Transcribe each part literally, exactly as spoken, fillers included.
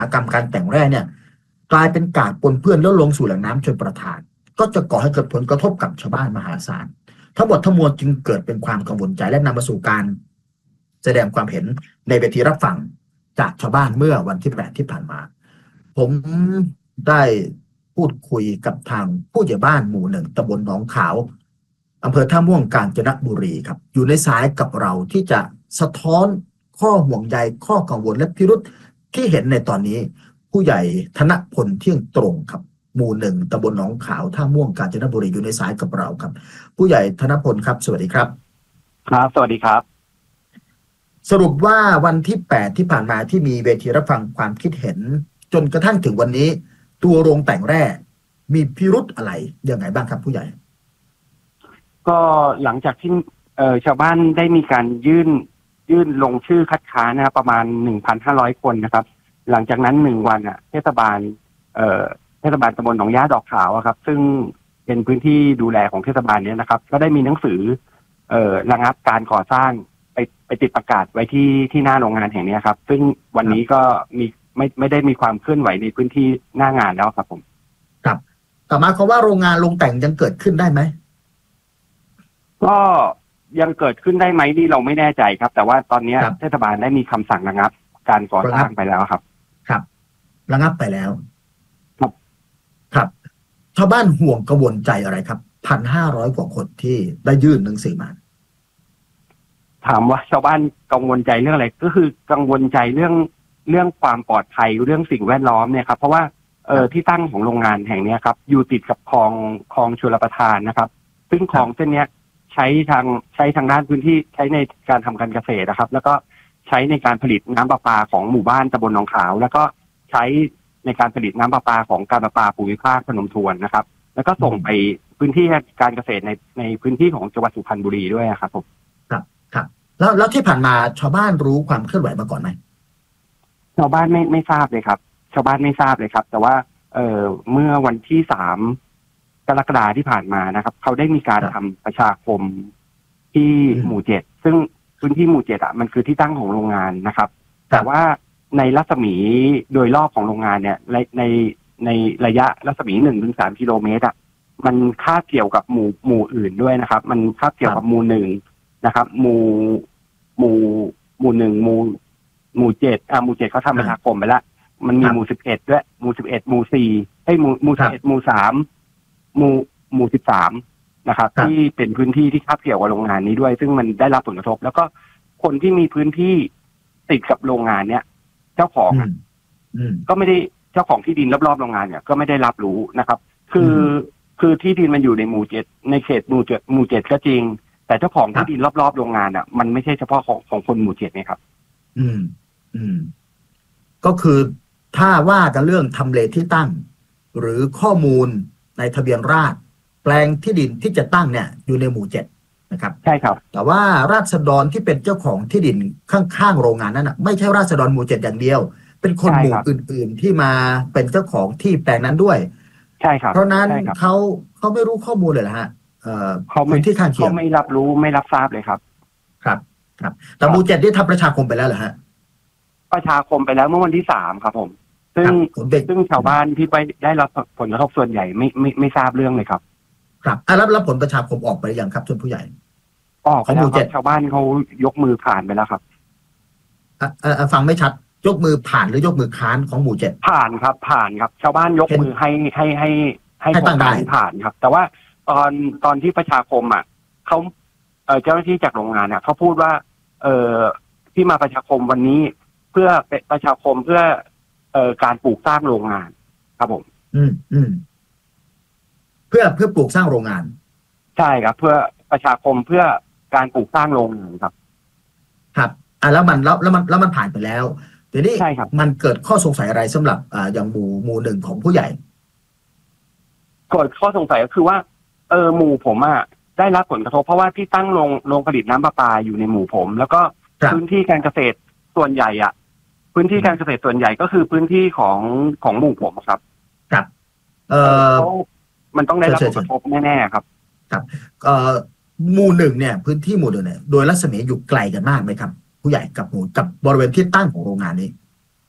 กรรมการแต่งแร่เนี่ยกลายเป็นกากปนเปื้อนแล้วลงสู่แหล่งน้ำชลประทานก็จะก่อให้เกิดผลกระทบกับชาวบ้านมหาศาลทั้งหมดทั้งมวลจึงเกิดเป็นความกังวลใจและนำมาสู่การแสดงความเห็นในเวทีรับฟังจากชาวบ้านเมื่อวันที่แปดที่ผ่านมาผมได้พูดคุยกับทางผู้ใหญ่บ้านหมู่หนึ่งตำบลหนองขาวอำเภอท่าม่วงกาญจนบุรีครับอยู่ในสายกับเราที่จะสะท้อนข้อห่วงใยข้อกังวลและพิรุธที่เห็นในตอนนี้ผู้ใหญ่ธนพลเที่ยงตรงครับหมู่หนึ่งตำบลหนองขาวท่าม่วงกาญจนบุรีอยู่ในสายกับเราครับผู้ใหญ่ธนพลครับสวัสดีครับครับสวัสดีครับสรุปว่าวันที่แปดที่ผ่านมาที่มีเวทีรับฟังความคิดเห็นจนกระทั่งถึงวันนี้ตัวโรงแต่งแร่มีพิรุธอะไรยังไงบ้างครับผู้ใหญ่ก็หลังจากที่เอ่อชาวบ้านได้มีการยื่นยื่นลงชื่อคัดค้านนะครับประมาณ หนึ่งพันห้าร้อย คนนะครับหลังจากนั้นหนึ่งวันอ่ะเทศบาลเอ่อเทศบาลตำบลหนองย่าดอกขาวครับซึ่งเป็นพื้นที่ดูแลของเทศบาลนี้นะครับก็ได้มีหนังสือเอ่อระงับการก่อสร้างไปไปติดประกาศไว้ที่ที่หน้าโรงงานแห่งนี้ครับซึ่งวันนี้ก็มีไม่ไม่ได้มีความเคลื่อนไหวในพื้นที่หน้างานแล้วครับผมครับต่อมาเขาว่าโรงงานโรงแต่งยังเกิดขึ้นได้ไหมก็ยังเกิดขึ้นได้ไหมนี่เราไม่แน่ใจครับ แต่ว่าตอนนี้เทศบาลได้มีคำสั่งระงับการก่อสร้างไปแล้วครับครับระงับไปแล้วครับครับชาวบ้านห่วงกังวลใจอะไรครับพันห้าร้อยกว่าคนที่ได้ยื่นหนังสือมาถามว่าชาวบ้านกังวลใจเรื่องอะไรก็คือกังวลใจเรื่องเรื่องความปลอดภัยเรื่องสิ่งแวดล้อมเนี่ยครับเพราะว่าเอ่อที่ตั้งของโรงงานแห่งนี้ครับอยู่ติดกับคลองคลองชลประทานนะครับซึ่งคลองเส้นนี้ใช้ทางใช้ทางด้านพื้นที่ใช้ในการทำการเกษตรนะครับแล้วก็ใช้ในการผลิตน้ำประปาของหมู่บ้านตำบลหนองขาวแล้วก็ใช้ในการผลิตน้ำประปาของการประปาภูมิภาคพนมทวนนะครับแล้วก็ส่งไปพื้นที่การเกษตรในในพื้นที่ของจังหวัดสุพรรณบุรีด้วยครับผมครับครับแล้วแล้วที่ผ่านมาชาวบ้านรู้ความเคลื่อนไหวมาก่อนไหมชาวบ้านไม่ไม่ทราบเลยครับชาวบ้านไม่ทราบเลยครับแต่ว่าเอ่อเมื่อวันที่สามกรกฎาคมที่ผ่านมานะครับเขาได้มีการทำประชาคมที่หมู่เจ็ดซึ่งพื้นที่หมู่เจ็ดอ่ะมันคือที่ตั้งของโรงงานนะครับแต่ว่าในรัศมีโดยรอบของโรงงานเนี่ยในในในระยะรัศมีหนึ่งถึงสามกิโลเมตรอ่ะมันคาบเกี่ยวกับหมู่หมู่อื่นด้วยนะครับมันคาบเกี่ยวกับหมู่หนึ่งนะครับหมู่หมู่หมู่หนึ่งหมู่หมู่เจ็ดอ่าหมู่เจ็ดเขาทำประชาคมไปแล้วมันมีหมู่สิบเอ็ดด้วยหมู่สิบเอ็ดหมู่สี่ไอ้หมู่หมู่สิบเอ็ดหมู่สามหมู่หมู่สิบสามนะครับที่เป็นพื้นที่ที่คาบเกี่ยวกับโรงงานนี้ด้วยซึ่งมันได้รับผลกระทบแล้วก็คนที่มีพื้นที่ติดกับโรงงานเนี้ยเจ้าของก็ไม่ได้เจ้าของที่ดินรอบๆโรงงานเนี่ยก็ไม่ได้รับรู้นะครับคือคือที่ดินมันอยู่ในหมู่เจ็ดในเขตหมู่เจ็ดหมู่เจ็ดก็จริงแต่เจ้าของที่ดินรอบๆโรงงานอ่ะมันไม่ใช่เฉพาะของของคนหมู่เจ็ดนะครับอืมอืมก็คือถ้าว่ากันเรื่องทำเลที่ตั้งหรือข้อมูลในทะเบียนราษฎร์แปลงที่ดินที่จะตั้งเนี่ยอยู่ในหมู่เจ็ดนะครับใช่ครับแต่ว่าราษฎรที่เป็นเจ้าของที่ดินข้างๆโรงงานนั้นอ่ะไม่ใช่ราษฎรหมู่เจ็ดอย่างเดียวเป็นคนหมู่อื่นๆที่มาเป็นเจ้าของที่แปลงนั้นด้วยใช่ครับเพราะนั้นเขาเขาไม่รู้ข้อมูลเลยนะฮะเอ่อเขาไม่ที่ข้างเคียงเขาไม่รับรู้ไม่รับทราบเลยครับครับครับแต่หมู่เจ็ดได้ทำประชาคมไปแล้วเหรอฮะประชาคมไปแล้วเมื่อวันที่สามครับผมซึ่งซึ่งชาวบ้านที่ไปได้รับผลกระทบส่วนใหญ่ไม่ไม่ไม่ทราบเรื่องเลยครับครับอ่ะแล้วแล้วผลประชาคมออกไปหรือยังครับท่านผู้ใหญ่ออกแล้วครับชาวบ้านเขายกมือผ่านไปแล้วครับอ่ะฟังไม่ชัดยกมือผ่านหรือยกมือค้านของหมู่เจ็ดผ่านครับผ่านครับชาวบ้านยกมือให้ให้ให้ให้โครงการผ่านครับแต่ว่าตอนตอนที่ประชาคมอ่ะเขาเอ่อเจ้าหน้าที่จากโรงงานเนี่ยเขาพูดว่าเอ่อที่มาประชาคมวันนี้เพื่อประชาคมเพื่อเอ่อการปลูกสร้างโรงงานครับผมอืมอืมเพื่อเพื่อปลูกสร้างโรงงานใช่ครับเพื่อประชาคมเพื่อการปลูกสร้างโรงงานครับครับอ่ะแล้วมันแล้วแล้วมันแล้วมันผ่านไปแล้วทีนี้ใช่ครับมันเกิดข้อสงสัยอะไรสำหรับอ่าอย่างหมู่หมู่หนึ่งของผู้ใหญ่เกิดข้อสงสัยก็คือว่าเออหมู่ผมอ่ะได้รับผลกระทบเพราะว่าที่ตั้งโรงโรงผลิตน้ำประปาอยู่ในหมู่ผมแล้วก็พื้นที่การเกษตรส่วนใหญ่อ่ะพื้นที่การเกษตรส่วนใหญ่ก็คือพื้นที่ของของหมู่ผมครับครับเอ่อมันต้องได้รับผลกระทบแน่ๆครับครับเอ่อหมู่หนึ่งเนี่ยพื้นที่หมู่หนึ่งเนี่ยโดยรัศมีอยู่ไกลกันมากไหมครับผู้ใหญ่กับหมู่กับบริเวณที่ตั้งของโรงงานนี้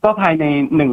ก็ภายในหนึ่ง